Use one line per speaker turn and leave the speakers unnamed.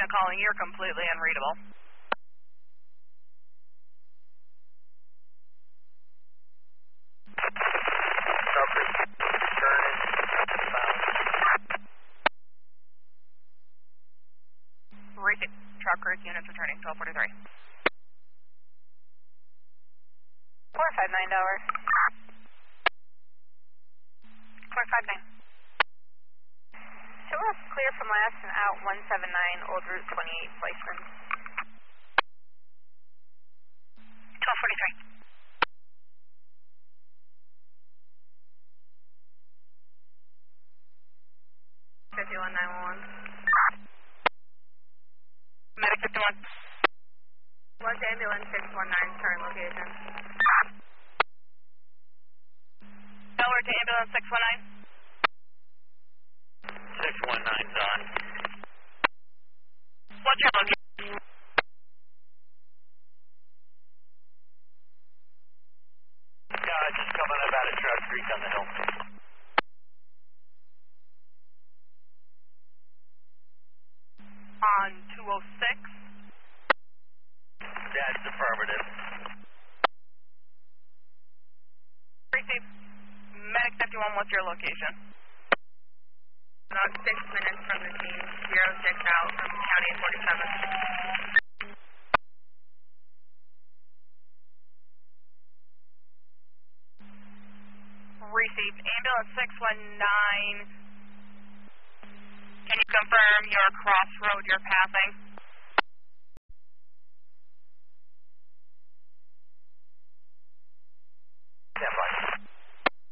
calling, you're completely unreadable. Receive. Truck Cruise units returning 1243.
459 Delaware.
459.
Show us clear from last and out 179 Old Route 28 Fleischman.
1243. Medic 51.
One's ambulance 619, current location.
Delaware to ambulance 619.
619's on.
What's your location?
Just coming about a truck creek on the hill.
On 206.
That's affirmative.
Receive. Medic 51, what's your location?
About 6 minutes from the scene, 06 out from County 47.
Receive. Ambulance 619. Can you confirm your crossroad you're passing?
Stand by.